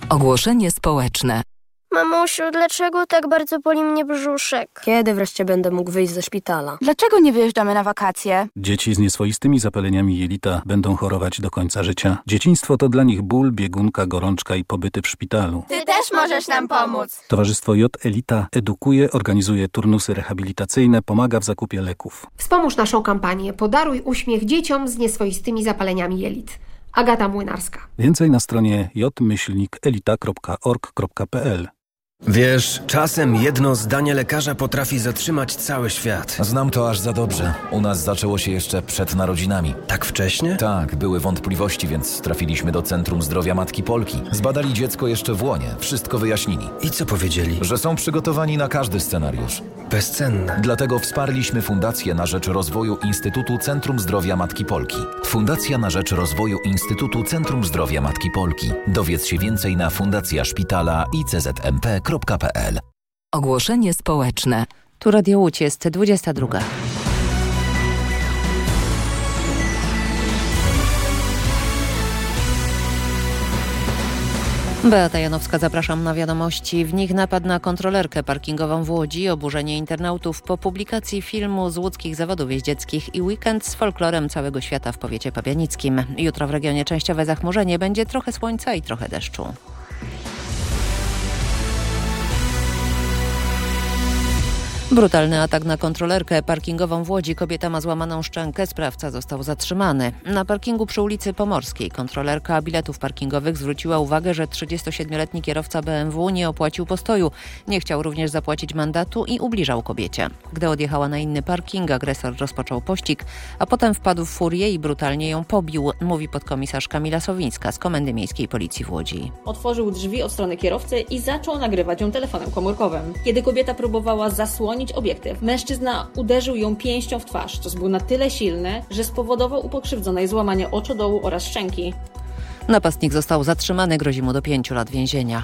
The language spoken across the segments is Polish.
Ogłoszenie społeczne. Mamusiu, dlaczego tak bardzo boli mnie brzuszek? Kiedy wreszcie będę mógł wyjść ze szpitala? Dlaczego nie wyjeżdżamy na wakacje? Dzieci z nieswoistymi zapaleniami jelita będą chorować do końca życia. Dzieciństwo to dla nich ból, biegunka, gorączka i pobyty w szpitalu. Ty też możesz nam pomóc. Towarzystwo J Elita edukuje, organizuje turnusy rehabilitacyjne, pomaga w zakupie leków. Wspomóż naszą kampanię Podaruj uśmiech dzieciom z nieswoistymi zapaleniami jelit. Agata Młynarska. Więcej na stronie j-elita.org.pl. Wiesz, czasem jedno zdanie lekarza potrafi zatrzymać cały świat. Znam to aż za dobrze. U nas zaczęło się jeszcze przed narodzinami. Tak wcześnie? Tak, były wątpliwości, więc trafiliśmy do Centrum Zdrowia Matki Polki. Zbadali dziecko jeszcze w łonie, wszystko wyjaśnili. I co powiedzieli? Że są przygotowani na każdy scenariusz. Bezcenne. Dlatego wsparliśmy Fundację na rzecz rozwoju Instytutu Centrum Zdrowia Matki Polki. Fundacja na rzecz rozwoju Instytutu Centrum Zdrowia Matki Polki. Dowiedz się więcej na fundacjaszpitala iczmp.pl. Ogłoszenie społeczne. Tu Radio Łódź, jest 22. Beata Janowska, zapraszam na wiadomości. W nich napad na kontrolerkę parkingową w Łodzi, oburzenie internautów po publikacji filmu z łódzkich zawodów jeździeckich i weekend z folklorem całego świata w powiecie pabianickim. Jutro w regionie częściowe zachmurzenie, będzie trochę słońca i trochę deszczu. Brutalny atak na kontrolerkę parkingową w Łodzi. Kobieta ma złamaną szczękę, sprawca został zatrzymany. Na parkingu przy ulicy Pomorskiej kontrolerka biletów parkingowych zwróciła uwagę, że 37-letni kierowca BMW nie opłacił postoju. Nie chciał również zapłacić mandatu i ubliżał kobiecie. Gdy odjechała na inny parking, agresor rozpoczął pościg, a potem wpadł w furię i brutalnie ją pobił, mówi podkomisarz Kamila Sowińska z Komendy Miejskiej Policji w Łodzi. Otworzył drzwi od strony kierowcy i zaczął nagrywać ją telefonem komórkowym. Kiedy kobieta próbowała zasłonić obiektyw, mężczyzna uderzył ją pięścią w twarz, co był na tyle silny, że spowodował u pokrzywdzonej złamanie oczodołu oraz szczęki. Napastnik został zatrzymany, grozi mu do 5 lat więzienia.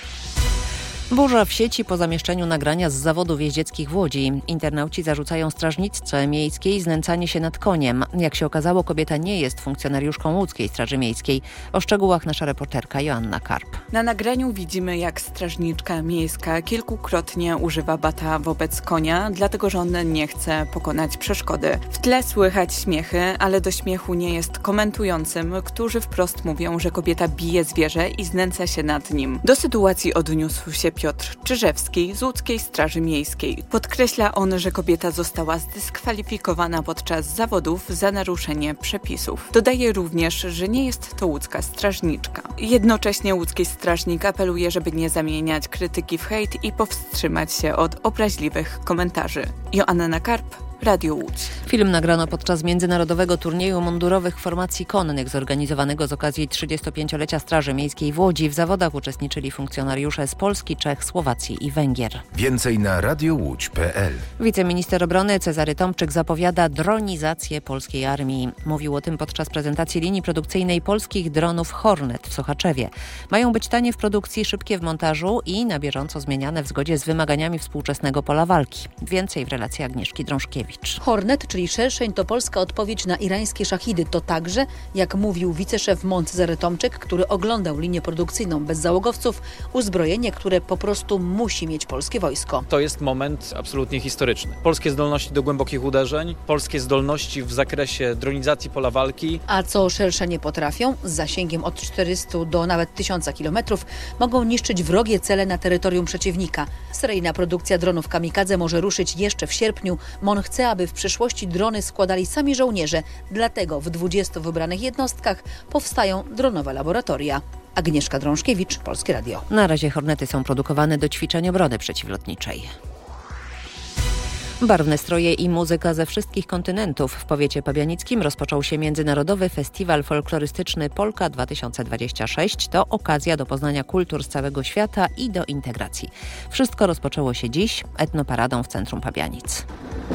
Burza w sieci po zamieszczeniu nagrania z zawodów jeździeckich w Łodzi. Internauci zarzucają strażniczce miejskiej znęcanie się nad koniem. Jak się okazało, kobieta nie jest funkcjonariuszką łódzkiej Straży Miejskiej. O szczegółach nasza reporterka Joanna Karp. Na nagraniu widzimy, jak strażniczka miejska kilkukrotnie używa bata wobec konia, dlatego że on nie chce pokonać przeszkody. W tle słychać śmiechy, ale do śmiechu nie jest komentującym, którzy wprost mówią, że kobieta bije zwierzę i znęca się nad nim. Do sytuacji odniósł się Piotr Czyżewski z łódzkiej Straży Miejskiej. Podkreśla on, że kobieta została zdyskwalifikowana podczas zawodów za naruszenie przepisów. Dodaje również, że nie jest to łódzka strażniczka. Jednocześnie łódzki strażnik apeluje, żeby nie zamieniać krytyki w hejt i powstrzymać się od obraźliwych komentarzy. Joanna Karp, Radio Łódź. Film nagrano podczas międzynarodowego turnieju mundurowych formacji konnych zorganizowanego z okazji 35-lecia Straży Miejskiej w Łodzi. W zawodach uczestniczyli funkcjonariusze z Polski, Czech, Słowacji i Węgier. Więcej na radiołódź.pl. Wiceminister obrony Cezary Tomczyk zapowiada dronizację polskiej armii. Mówił o tym podczas prezentacji linii produkcyjnej polskich dronów Hornet w Sochaczewie. Mają być tanie w produkcji, szybkie w montażu i na bieżąco zmieniane w zgodzie z wymaganiami współczesnego pola walki. Więcej w relacji Agnieszki Drążkiewicz. Hornet, czyli szerszeń, to polska odpowiedź na irańskie szahidy. To także, jak mówił wiceszef MON Cezary Tomczyk, który oglądał linię produkcyjną bez załogowców, uzbrojenie, które po prostu musi mieć polskie wojsko. To jest moment absolutnie historyczny. Polskie zdolności do głębokich uderzeń, polskie zdolności w zakresie dronizacji pola walki. A co szerszenie potrafią? Z zasięgiem od 400 do nawet 1000 kilometrów mogą niszczyć wrogie cele na terytorium przeciwnika. Seryjna produkcja dronów kamikadze może ruszyć jeszcze w sierpniu. MON chce, aby w przyszłości drony składali sami żołnierze. Dlatego w 20 wybranych jednostkach powstają dronowe laboratoria. Agnieszka Drążkiewicz, Polskie Radio. Na razie Hornety są produkowane do ćwiczeń obrony przeciwlotniczej. Barwne stroje i muzyka ze wszystkich kontynentów. W powiecie pabianickim rozpoczął się Międzynarodowy Festiwal Folklorystyczny Polka 2026. To okazja do poznania kultur z całego świata i do integracji. Wszystko rozpoczęło się dziś etnoparadą w centrum Pabianic.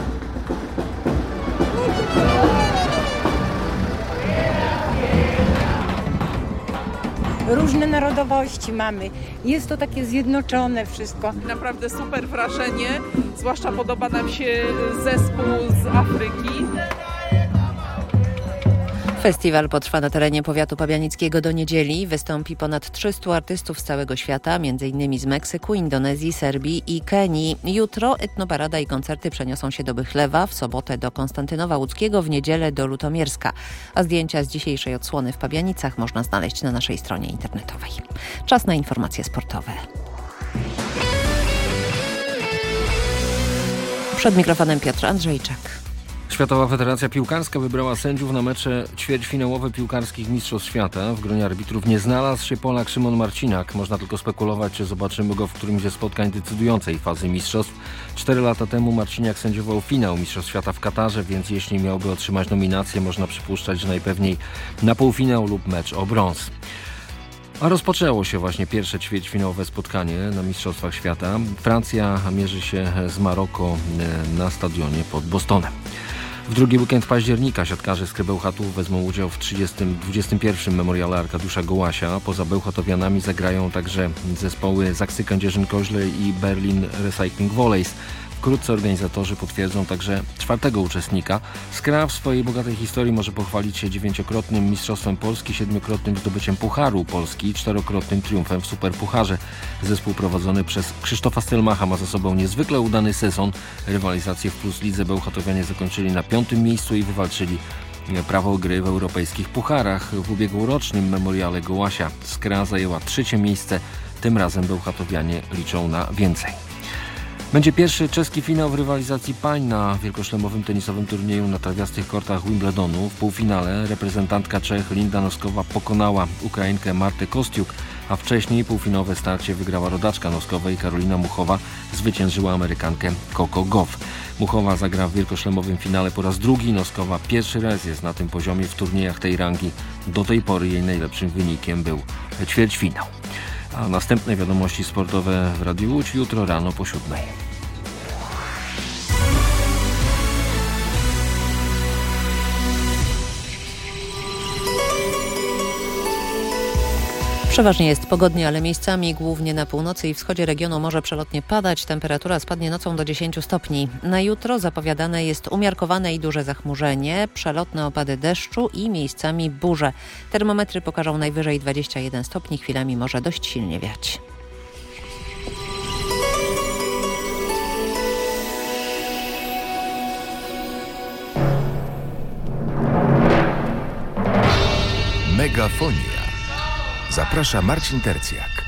Różne narodowości mamy. Jest to takie zjednoczone wszystko. Naprawdę super wrażenie, zwłaszcza podoba nam się zespół z Afryki. Festiwal potrwa na terenie powiatu pabianickiego do niedzieli. Wystąpi ponad 300 artystów z całego świata, m.in. z Meksyku, Indonezji, Serbii i Kenii. Jutro etnoparada i koncerty przeniosą się do Bychlewa, w sobotę do Konstantynowa Łódzkiego, w niedzielę do Lutomierska. A zdjęcia z dzisiejszej odsłony w Pabianicach można znaleźć na naszej stronie internetowej. Czas na informacje sportowe. Przed mikrofonem Piotr Andrzejczak. Światowa Federacja Piłkarska wybrała sędziów na mecze ćwierćfinałowe piłkarskich Mistrzostw Świata. W gronie arbitrów nie znalazł się Polak Szymon Marciniak. Można tylko spekulować, czy zobaczymy go w którymś ze spotkań decydującej fazy mistrzostw. 4 lata temu Marciniak sędziował finał Mistrzostw Świata w Katarze, więc jeśli miałby otrzymać nominację, można przypuszczać, że najpewniej na półfinał lub mecz o brąz. A rozpoczęło się właśnie pierwsze ćwierćfinałowe spotkanie na Mistrzostwach Świata. Francja mierzy się z Maroko na stadionie pod Bostonem. W drugi weekend października siatkarze z Krybełchatów wezmą udział w 21. memoriale Arkadiusza Gołasia. Poza Bełchatowianami zagrają także zespoły Zaksy Kędzierzyn-Koźle i Berlin Recycling Volleys. Wkrótce organizatorzy potwierdzą także 4. uczestnika. Skra w swojej bogatej historii może pochwalić się 9-krotnym mistrzostwem Polski, 7-krotnym zdobyciem Pucharu Polski i 4-krotnym triumfem w Superpucharze. Zespół prowadzony przez Krzysztofa Stelmacha ma za sobą niezwykle udany sezon. Rywalizację w Plus Lidze Bełchatowianie zakończyli na 5. miejscu i wywalczyli prawo gry w europejskich pucharach. W ubiegłorocznym memoriale Gołasia Skra zajęła 3. miejsce. Tym razem Bełchatowianie liczą na więcej. Będzie pierwszy czeski finał w rywalizacji pań na wielkoszlemowym tenisowym turnieju na trawiastych kortach Wimbledonu. W półfinale reprezentantka Czech Linda Noskowa pokonała Ukrainkę Martę Kostiuk, a wcześniej półfinałowe starcie wygrała rodaczka Noskowej Karolina Muchowa, zwyciężyła Amerykankę Coco Gauff. Muchowa zagra w wielkoszlemowym finale po raz drugi, Noskowa pierwszy raz jest na tym poziomie w turniejach tej rangi. Do tej pory jej najlepszym wynikiem był ćwierćfinał. A następne wiadomości sportowe w Radiu Łódź jutro rano po 7. Przeważnie jest pogodnie, ale miejscami, głównie na północy i wschodzie regionu, może przelotnie padać. Temperatura spadnie nocą do 10 stopni. Na jutro zapowiadane jest umiarkowane i duże zachmurzenie, przelotne opady deszczu i miejscami burze. Termometry pokażą najwyżej 21 stopni, chwilami może dość silnie wiać. Megafonia. Zaprasza Marcin Tercjak.